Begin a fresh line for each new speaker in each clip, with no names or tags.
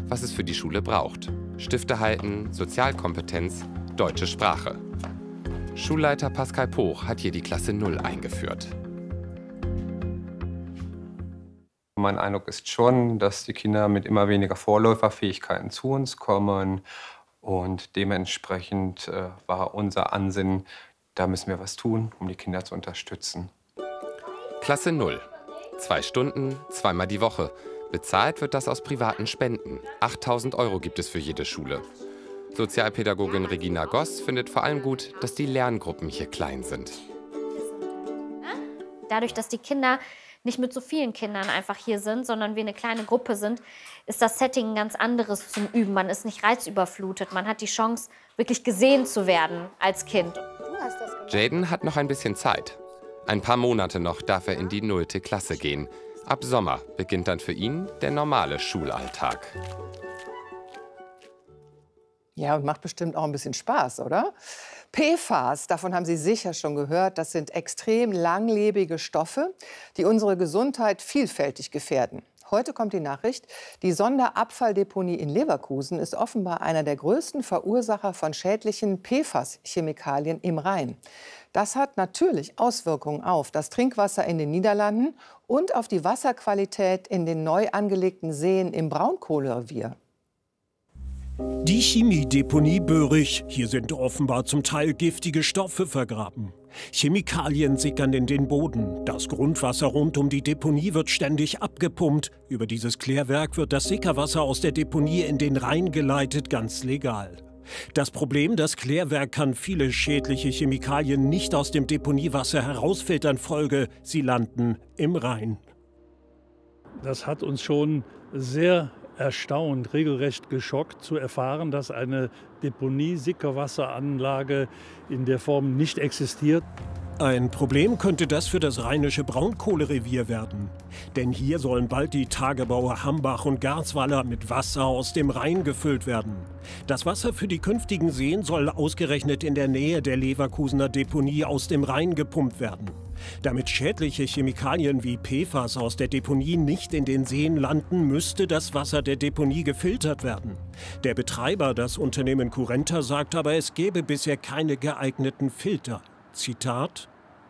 was es für die Schule braucht. Stifte halten, Sozialkompetenz, deutsche Sprache. Schulleiter Pascal Poch hat hier die Klasse 0 eingeführt.
Mein Eindruck ist schon, dass die Kinder mit immer weniger Vorläuferfähigkeiten zu uns kommen. Und dementsprechend war unser Ansinnen, da müssen wir was tun, um die Kinder zu unterstützen.
Klasse 0. 2 Stunden, zweimal die Woche. Bezahlt wird das aus privaten Spenden. 8.000 € gibt es für jede Schule. Sozialpädagogin Regina Goss findet vor allem gut, dass die Lerngruppen hier klein sind.
Dadurch, dass die Kinder nicht mit so vielen Kindern einfach hier sind, sondern wir eine kleine Gruppe sind, ist das Setting ein ganz anderes zum Üben. Man ist nicht reizüberflutet. Man hat die Chance, wirklich gesehen zu werden als Kind.
Jaden hat noch ein bisschen Zeit. Ein paar Monate noch darf er in die 0. Klasse gehen. Ab Sommer beginnt dann für ihn der normale Schulalltag.
Ja, und macht bestimmt auch ein bisschen Spaß, oder? PFAS, davon haben Sie sicher schon gehört, das sind extrem langlebige Stoffe, die unsere Gesundheit vielfältig gefährden. Heute kommt die Nachricht, die Sonderabfalldeponie in Leverkusen ist offenbar einer der größten Verursacher von schädlichen PFAS-Chemikalien im Rhein. Das hat natürlich Auswirkungen auf das Trinkwasser in den Niederlanden und auf die Wasserqualität in den neu angelegten Seen im Braunkohlerevier.
Die Chemiedeponie Böhrig. Hier sind offenbar zum Teil giftige Stoffe vergraben. Chemikalien sickern in den Boden. Das Grundwasser rund um die Deponie wird ständig abgepumpt. Über dieses Klärwerk wird das Sickerwasser aus der Deponie in den Rhein geleitet, ganz legal. Das Problem, das Klärwerk kann viele schädliche Chemikalien nicht aus dem Deponiewasser herausfiltern. Folge, sie landen im Rhein.
Das hat uns schon sehr erstaunt, regelrecht geschockt zu erfahren, dass eine Deponie-Sickerwasseranlage in der Form nicht existiert.
Ein Problem könnte das für das rheinische Braunkohlerevier werden. Denn hier sollen bald die Tagebaue Hambach und Garzweiler mit Wasser aus dem Rhein gefüllt werden. Das Wasser für die künftigen Seen soll ausgerechnet in der Nähe der Leverkusener Deponie aus dem Rhein gepumpt werden. Damit schädliche Chemikalien wie PFAS aus der Deponie nicht in den Seen landen, müsste das Wasser der Deponie gefiltert werden. Der Betreiber, das Unternehmen Currenta, sagt aber, es gäbe bisher keine geeigneten Filter. Zitat: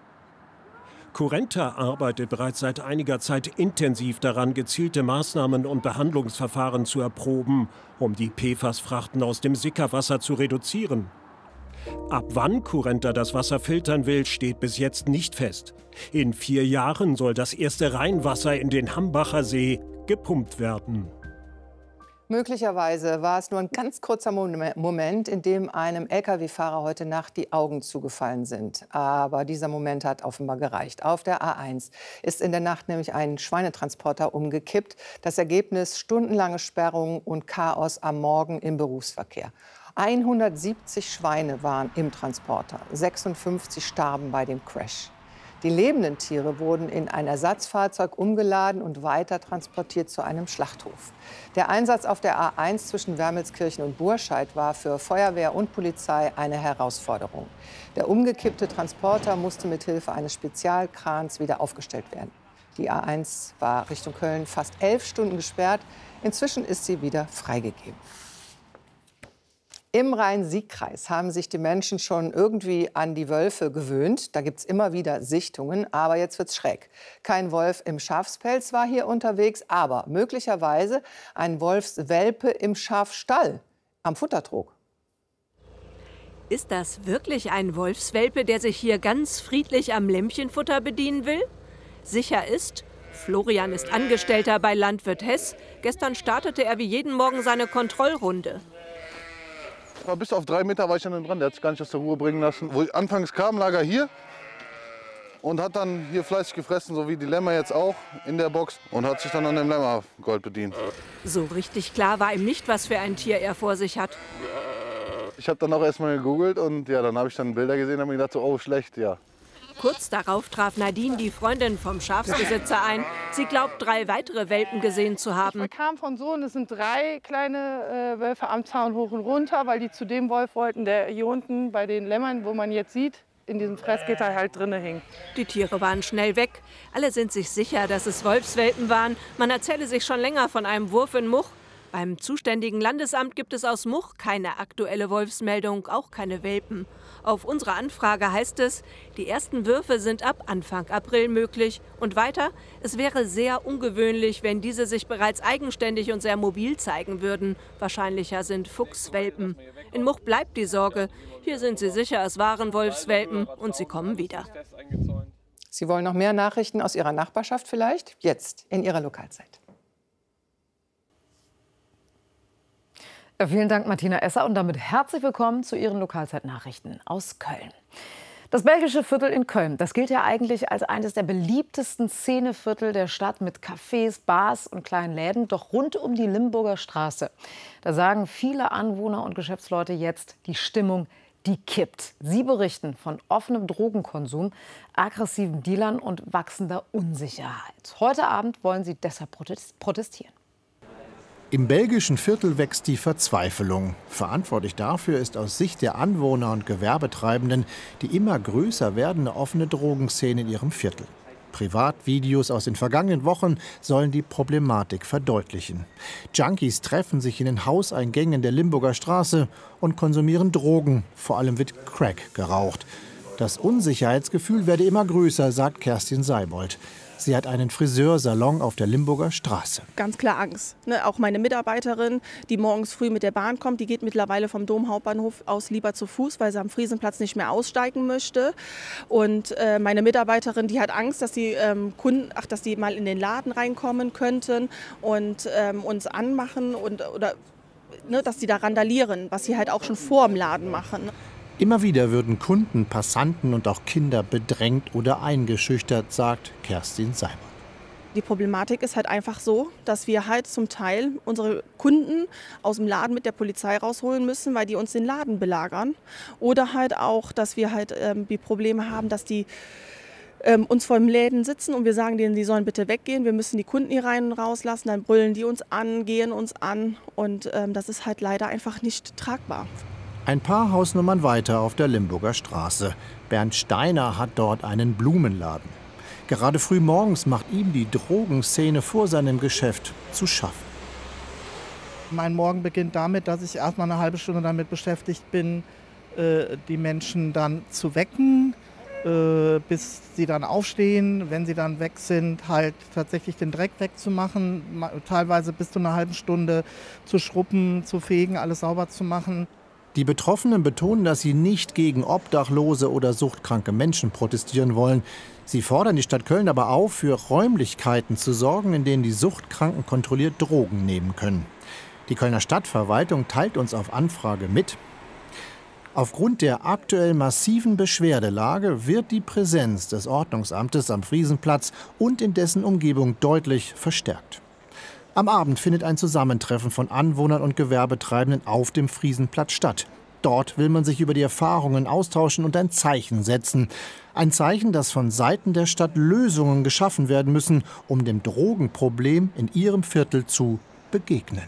Currenta arbeitet bereits seit einiger Zeit intensiv daran, gezielte Maßnahmen und Behandlungsverfahren zu erproben, um die PFAS-Frachten aus dem Sickerwasser zu reduzieren. Ab wann Currenta das Wasser filtern will, steht bis jetzt nicht fest. In 4 Jahren soll das erste Rheinwasser in den Hambacher See gepumpt werden.
Möglicherweise war es nur ein ganz kurzer Moment, in dem einem Lkw-Fahrer heute Nacht die Augen zugefallen sind. Aber dieser Moment hat offenbar gereicht. Auf der A1 ist in der Nacht nämlich ein Schweinetransporter umgekippt. Das Ergebnis: stundenlange Sperrungen und Chaos am Morgen im Berufsverkehr. 170 Schweine waren im Transporter, 56 starben bei dem Crash. Die lebenden Tiere wurden in ein Ersatzfahrzeug umgeladen und weiter transportiert zu einem Schlachthof. Der Einsatz auf der A1 zwischen Wermelskirchen und Burscheid war für Feuerwehr und Polizei eine Herausforderung. Der umgekippte Transporter musste mit Hilfe eines Spezialkrans wieder aufgestellt werden. Die A1 war Richtung Köln fast 11 Stunden gesperrt. Inzwischen ist sie wieder freigegeben. Im Rhein-Sieg-Kreis haben sich die Menschen schon irgendwie an die Wölfe gewöhnt. Da gibt es immer wieder Sichtungen, aber jetzt wird's schräg. Kein Wolf im Schafspelz war hier unterwegs, aber möglicherweise ein Wolfswelpe im Schafstall am Futtertrog.
Ist das wirklich ein Wolfswelpe, der sich hier ganz friedlich am Lämpchenfutter bedienen will? Sicher ist, Florian ist Angestellter bei Landwirt Hess. Gestern startete er wie jeden Morgen seine Kontrollrunde.
Bis auf 3 Meter war ich dann dran, der hat sich gar nicht aus der Ruhe bringen lassen. Wo ich anfangs kam, lag er hier und hat dann hier fleißig gefressen, so wie die Lämmer jetzt auch in der Box, und hat sich dann an dem Lämmergold bedient.
So richtig klar war ihm nicht, was für ein Tier er vor sich hat.
Ich habe dann auch erstmal gegoogelt und ja, dann habe ich dann Bilder gesehen und habe mir gedacht, so, oh schlecht, ja.
Kurz darauf traf Nadine, die Freundin vom Schafsbesitzer, ein. Sie glaubt, 3 weitere Welpen gesehen zu haben.
Ich kam von so, und es sind 3 kleine Wölfe am Zaun hoch und runter, weil die zu dem Wolf wollten, der hier unten bei den Lämmern, wo man jetzt sieht, in diesem Fressgitter halt drinne hing.
Die Tiere waren schnell weg. Alle sind sich sicher, dass es Wolfswelpen waren. Man erzähle sich schon länger von einem Wurf in Much. Beim zuständigen Landesamt gibt es aus Much keine aktuelle Wolfsmeldung, auch keine Welpen. Auf unsere Anfrage heißt es, die ersten Würfe sind ab Anfang April möglich. Und weiter, es wäre sehr ungewöhnlich, wenn diese sich bereits eigenständig und sehr mobil zeigen würden. Wahrscheinlicher sind Fuchswelpen. In Much bleibt die Sorge. Hier sind sie sicher, es waren Wolfswelpen und sie kommen wieder.
Sie wollen noch mehr Nachrichten aus Ihrer Nachbarschaft vielleicht? Jetzt in Ihrer Lokalzeit.
Ja, vielen Dank, Martina Esser. Und damit herzlich willkommen zu Ihren Lokalzeitnachrichten aus Köln. Das belgische Viertel in Köln, das gilt ja eigentlich als eines der beliebtesten Szeneviertel der Stadt mit Cafés, Bars und kleinen Läden, doch rund um die Limburger Straße. Da sagen viele Anwohner und Geschäftsleute jetzt, die Stimmung, die kippt. Sie berichten von offenem Drogenkonsum, aggressiven Dealern und wachsender Unsicherheit. Heute Abend wollen sie deshalb protestieren.
Im belgischen Viertel wächst die Verzweiflung. Verantwortlich dafür ist aus Sicht der Anwohner und Gewerbetreibenden die immer größer werdende offene Drogenszene in ihrem Viertel. Privatvideos aus den vergangenen Wochen sollen die Problematik verdeutlichen. Junkies treffen sich in den Hauseingängen der Limburger Straße und konsumieren Drogen. Vor allem wird Crack geraucht. Das Unsicherheitsgefühl werde immer größer, sagt Kerstin Seibold. Sie hat einen Friseursalon auf der Limburger Straße.
Ganz klar Angst. Auch meine Mitarbeiterin, die morgens früh mit der Bahn kommt, die geht mittlerweile vom Domhauptbahnhof aus lieber zu Fuß, weil sie am Friesenplatz nicht mehr aussteigen möchte. Und meine Mitarbeiterin, die hat Angst, dass die Kunden, dass die mal in den Laden reinkommen könnten und uns anmachen oder dass die da randalieren, was sie halt auch schon vor dem Laden machen.
Immer wieder würden Kunden, Passanten und auch Kinder bedrängt oder eingeschüchtert, sagt Kerstin Seibold.
Die Problematik ist halt einfach so, dass wir halt zum Teil unsere Kunden aus dem Laden mit der Polizei rausholen müssen, weil die uns den Laden belagern. Oder halt auch, dass wir halt die Probleme haben, dass die uns vor dem Läden sitzen und wir sagen denen, sie sollen bitte weggehen. Wir müssen die Kunden hier rein und rauslassen, dann brüllen die uns an, gehen uns an. Und das ist halt leider einfach nicht tragbar.
Ein paar Hausnummern weiter auf der Limburger Straße. Bernd Steiner hat dort einen Blumenladen. Gerade früh morgens macht ihm die Drogenszene vor seinem Geschäft zu schaffen.
Mein Morgen beginnt damit, dass ich erst mal eine halbe Stunde damit beschäftigt bin, die Menschen dann zu wecken, bis sie dann aufstehen. Wenn sie dann weg sind, halt tatsächlich den Dreck wegzumachen, teilweise bis zu einer halben Stunde zu schrubben, zu fegen, alles sauber zu machen.
Die Betroffenen betonen, dass sie nicht gegen obdachlose oder suchtkranke Menschen protestieren wollen. Sie fordern die Stadt Köln aber auf, für Räumlichkeiten zu sorgen, in denen die Suchtkranken kontrolliert Drogen nehmen können. Die Kölner Stadtverwaltung teilt uns auf Anfrage mit: Aufgrund der aktuell massiven Beschwerdelage wird die Präsenz des Ordnungsamtes am Friesenplatz und in dessen Umgebung deutlich verstärkt. Am Abend findet ein Zusammentreffen von Anwohnern und Gewerbetreibenden auf dem Friesenplatz statt. Dort will man sich über die Erfahrungen austauschen und ein Zeichen setzen. Ein Zeichen, dass von Seiten der Stadt Lösungen geschaffen werden müssen, um dem Drogenproblem in ihrem Viertel zu begegnen.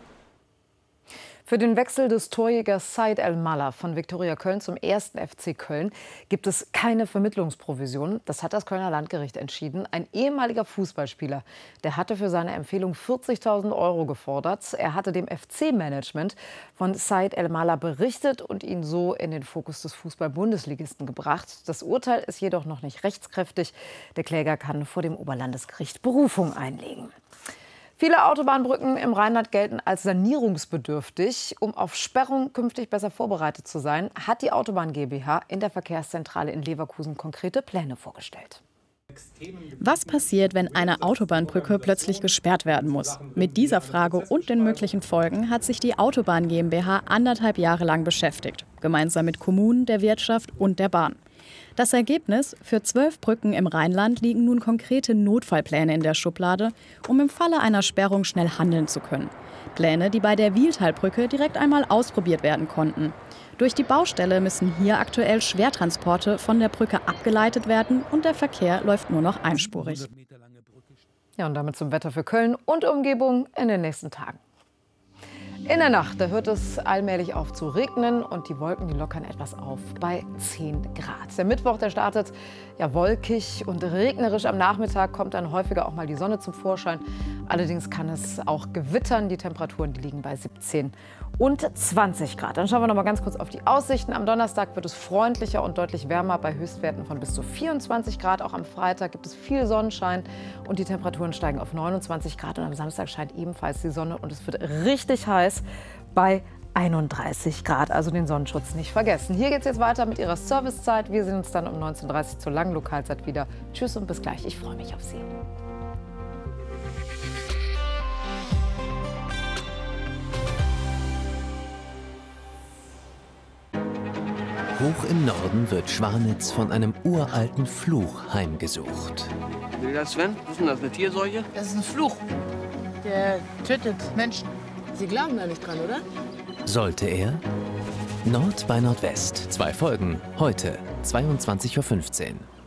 Für den Wechsel des Torjägers Said El-Mallah von Viktoria Köln zum 1. FC Köln gibt es keine Vermittlungsprovision. Das hat das Kölner Landgericht entschieden. Ein ehemaliger Fußballspieler, der hatte für seine Empfehlung 40.000 € gefordert. Er hatte dem FC-Management von Said El-Mallah berichtet und ihn so in den Fokus des Fußball-Bundesligisten gebracht. Das Urteil ist jedoch noch nicht rechtskräftig. Der Kläger kann vor dem Oberlandesgericht Berufung einlegen. Viele Autobahnbrücken im Rheinland gelten als sanierungsbedürftig. Um auf Sperrung künftig besser vorbereitet zu sein, hat die Autobahn GmbH in der Verkehrszentrale in Leverkusen konkrete Pläne vorgestellt.
Was passiert, wenn eine Autobahnbrücke plötzlich gesperrt werden muss? Mit dieser Frage und den möglichen Folgen hat sich die Autobahn GmbH 1,5 Jahre lang beschäftigt, gemeinsam mit Kommunen, der Wirtschaft und der Bahn. Das Ergebnis: Für 12 Brücken im Rheinland liegen nun konkrete Notfallpläne in der Schublade, um im Falle einer Sperrung schnell handeln zu können. Pläne, die bei der Wiehltalbrücke direkt einmal ausprobiert werden konnten. Durch die Baustelle müssen hier aktuell Schwertransporte von der Brücke abgeleitet werden und der Verkehr läuft nur noch einspurig.
Ja, und damit zum Wetter für Köln und Umgebung in den nächsten Tagen. In der Nacht, da hört es allmählich auf zu regnen und die Wolken, die lockern etwas auf bei 10 Grad. Der Mittwoch, der startet ja wolkig und regnerisch. Am Nachmittag kommt dann häufiger auch mal die Sonne zum Vorschein. Allerdings kann es auch gewittern. Die Temperaturen, die liegen bei 17 und 20 Grad. Dann schauen wir noch mal ganz kurz auf die Aussichten. Am Donnerstag wird es freundlicher und deutlich wärmer bei Höchstwerten von bis zu 24 Grad. Auch am Freitag gibt es viel Sonnenschein und die Temperaturen steigen auf 29 Grad. Und am Samstag scheint ebenfalls die Sonne und es wird richtig heiß bei 31 Grad, also den Sonnenschutz nicht vergessen. Hier geht es jetzt weiter mit Ihrer Servicezeit. Wir sehen uns dann um 19:30 Uhr zur langen Lokalzeit wieder. Tschüss und bis gleich. Ich freue mich auf Sie.
Hoch im Norden wird Schwanitz von einem uralten Fluch heimgesucht.
Will das, Sven? Was ist denn das, eine Tierseuche?
Das ist ein Fluch. Der tötet Menschen. Sie glauben da nicht dran, oder?
Sollte er? Nord bei Nordwest. 2 Folgen. Heute, 22:15 Uhr.